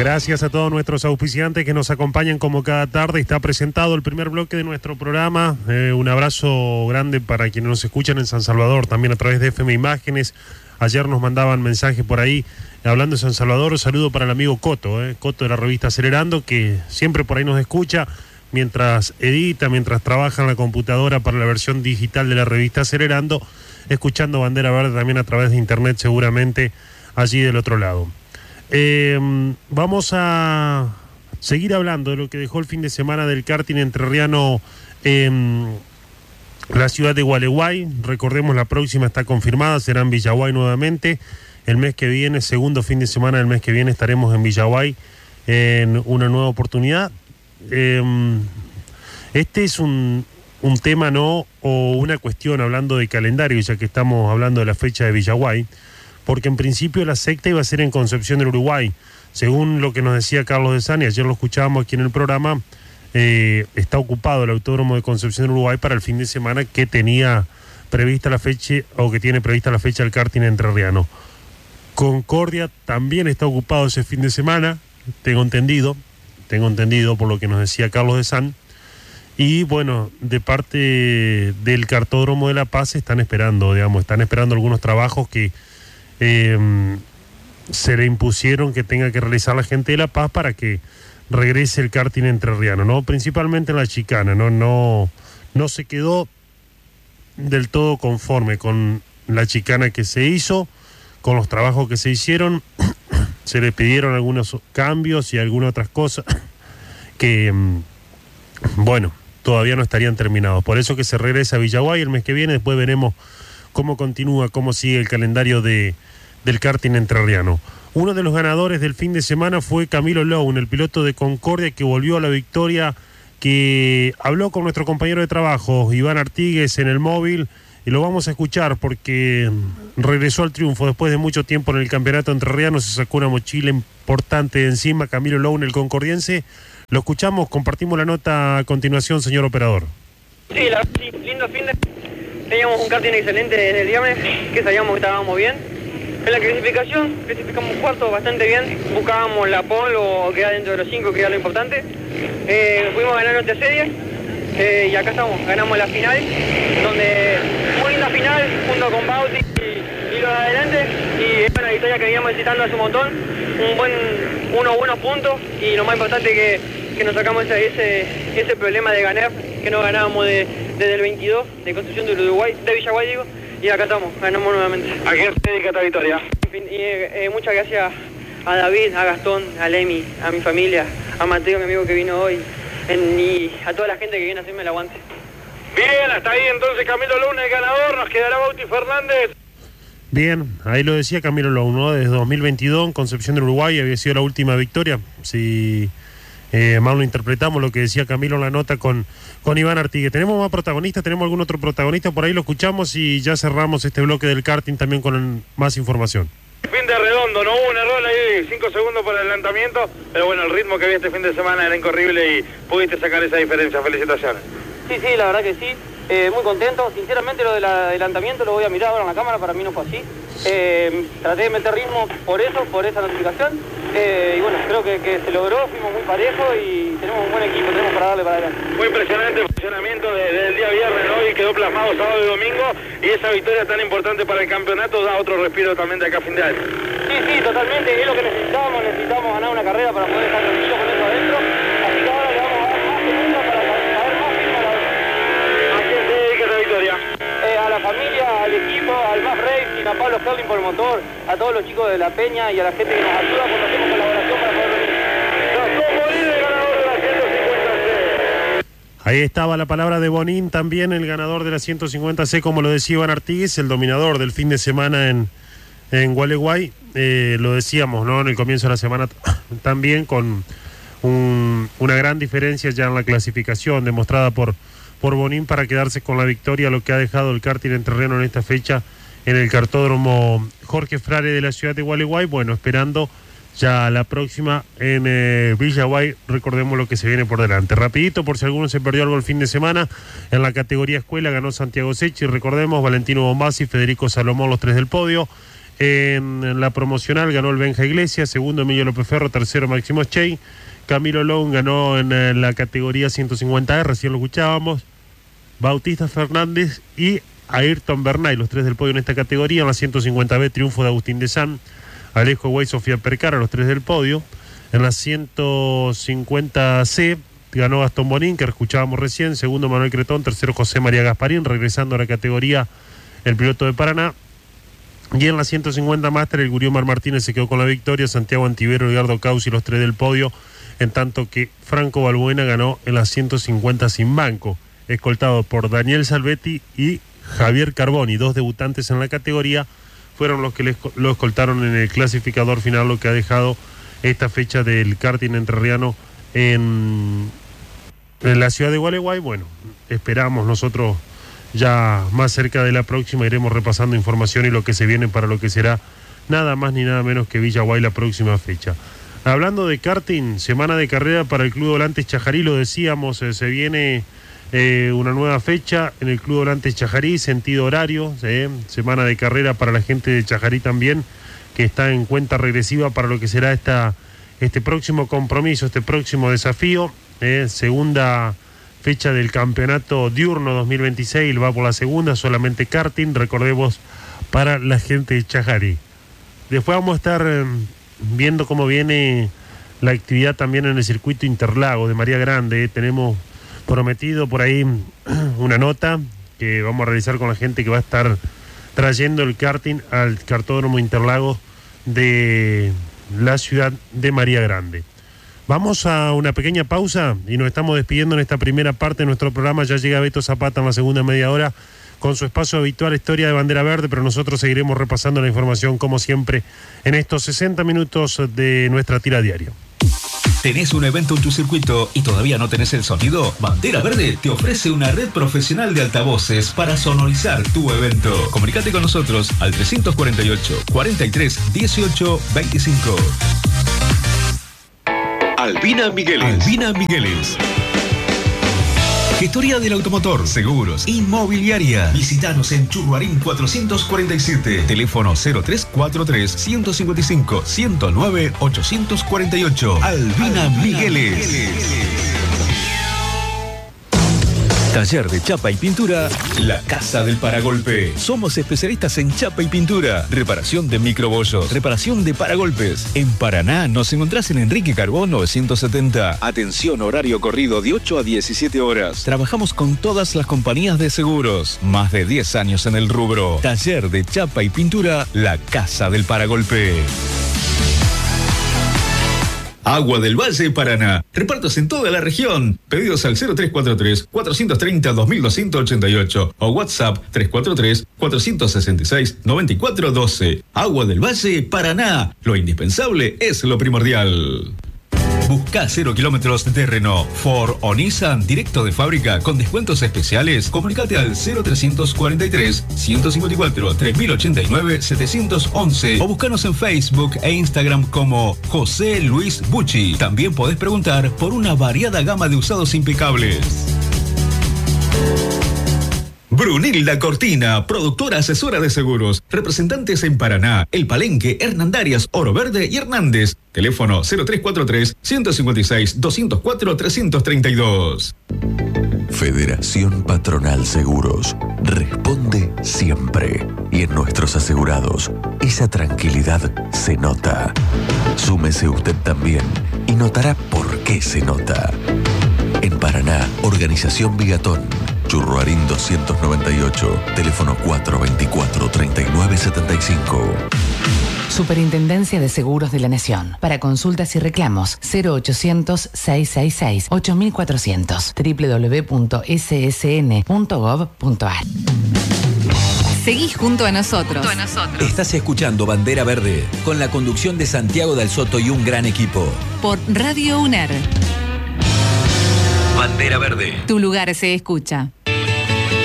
Gracias a todos nuestros auspiciantes que nos acompañan como cada tarde. Está presentado el primer bloque de nuestro programa. Un abrazo grande para quienes nos escuchan en San Salvador, también a través de FM Imágenes. Ayer nos mandaban mensajes por ahí hablando de San Salvador. Un saludo para el amigo Coto, Coto de la revista Acelerando, que siempre por ahí nos escucha mientras edita, mientras trabaja en la computadora para la versión digital de la revista Acelerando, escuchando Bandera Verde también a través de internet, seguramente allí del otro lado. Vamos a seguir hablando de lo que dejó el fin de semana del karting entrerriano en la ciudad de Gualeguay. Recordemos, la próxima está confirmada, será en Villaguay nuevamente. El mes que viene, segundo fin de semana del mes que viene, estaremos en Villaguay en una nueva oportunidad. Este es un tema, ¿no? O una cuestión, hablando de calendario, ya que estamos hablando de la fecha de Villaguay, porque en principio la secta iba a ser en Concepción del Uruguay. Según lo que nos decía Carlos de San, y ayer lo escuchábamos aquí en el programa, está ocupado el Autódromo de Concepción del Uruguay para el fin de semana que tenía prevista la fecha, o que tiene prevista la fecha del karting entrerriano. Concordia también está ocupado ese fin de semana, tengo entendido por lo que nos decía Carlos de San. Y bueno, de parte del Kartódromo de La Paz están esperando algunos trabajos que se le impusieron que tenga que realizar la gente de La Paz para que regrese el karting entrerriano, ¿no? Principalmente en la chicana, no se quedó del todo conforme con la chicana que se hizo, con los trabajos que se hicieron. Se le pidieron algunos cambios y algunas otras cosas que, bueno, todavía no estarían terminados. Por eso que se regresa a Villaguay el mes que viene. Después veremos cómo continúa, cómo sigue el calendario del karting entrerriano. Uno de los ganadores del fin de semana fue Camilo Lown, el piloto de Concordia, que volvió a la victoria, que habló con nuestro compañero de trabajo, Iván Artigues, en el móvil, y lo vamos a escuchar porque regresó al triunfo después de mucho tiempo en el campeonato entrerriano. Se sacó una mochila importante de encima, Camilo Lown, el concordiense. Lo escuchamos, compartimos la nota a continuación, señor operador. Sí, lindo fin de... Teníamos un karting excelente en el Diame, que sabíamos que estábamos bien. En la clasificación, clasificamos cuarto bastante bien. Buscábamos la pole o quedar dentro de los 5, que era lo importante. Fuimos a ganar nuestra serie. Y acá estamos, ganamos la final, donde muy linda final, junto con Bauti y los de adelante, y es una victoria que veníamos necesitando hace un montón, unos buenos puntos, y lo más importante que nos sacamos ese problema de ganar, que no ganábamos desde el 22, de Concepción del Uruguay, de Villaguay digo, y acá estamos, ganamos nuevamente. ¿A quién se dedica esta victoria? Y muchas gracias a David, a Gastón, a Lemi, a mi familia, a Mateo, mi amigo que vino hoy, y a toda la gente que viene a hacerme el aguante. Bien, hasta ahí entonces Camilo Lown, el ganador. Nos quedará Bauti Fernández. Bien, ahí lo decía Camilo Lown, ¿no? Desde 2022 en Concepción del Uruguay había sido la última victoria. Si mal lo interpretamos, lo que decía Camilo en la nota con Iván Artigue. ¿Tenemos más protagonistas? ¿Tenemos algún otro protagonista? Por ahí lo escuchamos y ya cerramos este bloque del karting también con más información. Fin de redondo, no hubo un error ahí, 5 segundos por adelantamiento, pero bueno, el ritmo que había este fin de semana era incorrible y pudiste sacar esa diferencia. Felicitaciones. Sí, la verdad que sí, muy contento. Sinceramente lo del adelantamiento lo voy a mirar ahora en la cámara, para mí no fue así. Traté de meter ritmo por esa notificación, y bueno, creo que se logró, fuimos muy parejos y tenemos un buen equipo, tenemos para darle para adelante. Muy impresionante el funcionamiento del día viernes, ¿no? Y quedó plasmado sábado y domingo, y esa victoria tan importante para el campeonato da otro respiro también de acá a fin de año. Sí, totalmente, es lo que necesitamos ganar una carrera para poder estar tranquilos con eso adentro, así que ahora le vamos a dar más segundos para saber más firme la vez. ¿A quién se dedica esta victoria? A la familia, al equipo, al Más Racing, a Pablo Sterling por el motor, a todos los chicos de La Peña y a la gente que nos ayuda cuando hacemos colaboración para poder venir. Gastón Bonín, el ganador de la 150C. Ahí estaba la palabra de Bonín, también el ganador de la 150C, como lo decía Iván Artigues, el dominador del fin de semana en Gualeguay. Lo decíamos, ¿no? En el comienzo de la semana también con una gran diferencia ya en la clasificación demostrada por Bonín para quedarse con la victoria, lo que ha dejado el karting entrerriano en esta fecha en el kartódromo Jorge Frare de la ciudad de Gualeguay. Bueno, esperando ya la próxima en Villaguay. Recordemos lo que se viene por delante. Rapidito, por si alguno se perdió algo el fin de semana, en la categoría escuela ganó Santiago Sechi. Recordemos, Valentino Bombasi, Federico Salomón, los tres del podio. En la promocional ganó el Benja Iglesias, segundo Emilio López Ferro, tercero Máximo Chey. Camilo Long ganó en la categoría 150R, recién lo escuchábamos. Bautista Fernández y Ayrton Bernay, los tres del podio en esta categoría. En la 150B, triunfo de Agustín de San, Alejo Güey, Sofía Percara, los tres del podio. En la 150C ganó Gastón Bonín, que escuchábamos recién. Segundo Manuel Cretón, tercero José María Gasparín, regresando a la categoría el piloto de Paraná. Y en la 150 Máster, el Guriomar Martínez se quedó con la victoria. Santiago Antivero, Edgardo Causi, los tres del podio. En tanto que Franco Balbuena ganó en la 150 sin banco, escoltado por Daniel Salvetti y Javier Carboni, dos debutantes en la categoría, fueron los que lo escoltaron en el clasificador final, lo que ha dejado esta fecha del karting entrerriano en la ciudad de Gualeguay. Bueno, esperamos nosotros ya más cerca de la próxima, iremos repasando información y lo que se viene para lo que será nada más ni nada menos que Villaguay la próxima fecha. Hablando de karting, semana de carrera para el Club de Volantes Chajarí, lo decíamos, se viene una nueva fecha en el Club de Volantes Chajarí, sentido horario, semana de carrera para la gente de Chajarí también, que está en cuenta regresiva para lo que será este próximo compromiso, este próximo desafío, segunda fecha del campeonato diurno 2026, va por la segunda, solamente karting, recordemos, para la gente de Chajarí. Después vamos a estar viendo cómo viene la actividad también en el circuito Interlagos de María Grande. Tenemos prometido por ahí una nota que vamos a realizar con la gente que va a estar trayendo el karting al cartódromo Interlagos de la ciudad de María Grande. Vamos a una pequeña pausa y nos estamos despidiendo en esta primera parte de nuestro programa. Ya llega Beto Zapata en la segunda media hora con su espacio habitual Historia de Bandera Verde, pero nosotros seguiremos repasando la información como siempre en estos 60 minutos de nuestra tira diaria. ¿Tenés un evento en tu circuito y todavía no tenés el sonido? Bandera Verde te ofrece una red profesional de altavoces para sonorizar tu evento. Comunicate con nosotros al 348 43 18 25. Albina Migueles. Albina Migueles. Gestoría del automotor, seguros, inmobiliaria. Visítanos en Churruarín 447. Teléfono 0343-155-109-848. Albina Migueles. Taller de chapa y pintura, La Casa del Paragolpe. Somos especialistas en chapa y pintura, reparación de microbollos, reparación de paragolpes. En Paraná nos encontrás en Enrique Carbón 970. Atención, horario corrido de 8 a 17 horas. Trabajamos con todas las compañías de seguros. Más de 10 años en el rubro. Taller de chapa y pintura, La Casa del Paragolpe. Agua del Valle, Paraná. Repartos en toda la región. Pedidos al 0343-430-2288 o WhatsApp 343-466-9412. Agua del Valle, Paraná. Lo indispensable es lo primordial. Busca 0 kilómetros de Renault, Ford o Nissan directo de fábrica con descuentos especiales. Comunicate al 0343-154-3089-711 o búscanos en Facebook e Instagram como José Luis Bucci. También podés preguntar por una variada gama de usados impecables. Brunilda Cortina, productora asesora de seguros. Representantes en Paraná, El Palenque, Hernandarias, Oro Verde y Hernández. Teléfono 0343-156-204-332. Federación Patronal Seguros. Responde siempre. Y en nuestros asegurados, esa tranquilidad se nota. Súmese usted también y notará por qué se nota. En Paraná, Organización Bigatón. Churruarín 298, teléfono 424-3975. Superintendencia de Seguros de la Nación. Para consultas y reclamos, 0800-666-8400, www.ssn.gov.ar. Seguí junto a nosotros. Estás escuchando Bandera Verde, con la conducción de Santiago Del Soto y un gran equipo. Por Radio UNER. Bandera Verde. Tu lugar se escucha.